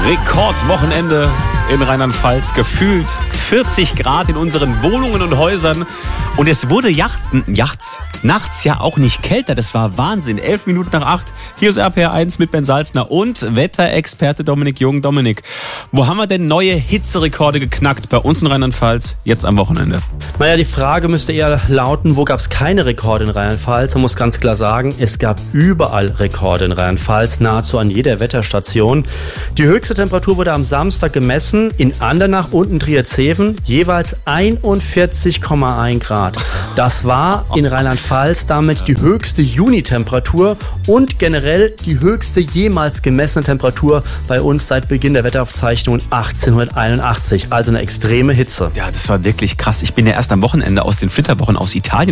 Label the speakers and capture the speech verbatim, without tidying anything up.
Speaker 1: Rekordwochenende in Rheinland-Pfalz. Gefühlt vierzig Grad in unseren Wohnungen und Häusern. Und es wurde Yachten, Yachts, nachts ja auch nicht kälter. Das war Wahnsinn. Elf Minuten nach acht. Hier ist R P R eins mit Ben Salzner und Wetterexperte Dominik Jung. Dominik, wo haben wir denn neue Hitzerekorde geknackt bei uns in Rheinland-Pfalz jetzt am Wochenende?
Speaker 2: Naja, die Frage müsste eher lauten, wo gab es keine Rekorde in Rheinland-Pfalz? Man muss ganz klar sagen, es gab überall Rekorde in Rheinland-Pfalz, nahezu an jeder Wetterstation. Die höchste Temperatur wurde am Samstag gemessen in Andernach und in Trierzäven, jeweils einundvierzig Komma eins Grad. Das war in Rheinland-Pfalz damit die höchste Junitemperatur und generell die höchste jemals gemessene Temperatur bei uns seit Beginn der Wetteraufzeichnungen achtzehnhunderteinundachtzig. Also eine extreme Hitze.
Speaker 1: Ja, das war wirklich krass. Ich bin ja erst am Wochenende aus den Flitterwochen aus Italien